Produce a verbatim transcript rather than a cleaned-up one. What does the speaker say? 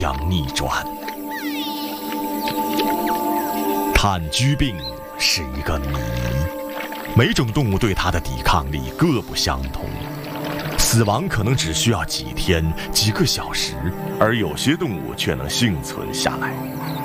阳逆转。炭疽病是一个谜，每种动物对它的抵抗力各不相同，死亡可能只需要几天、几个小时，而有些动物却能幸存下来。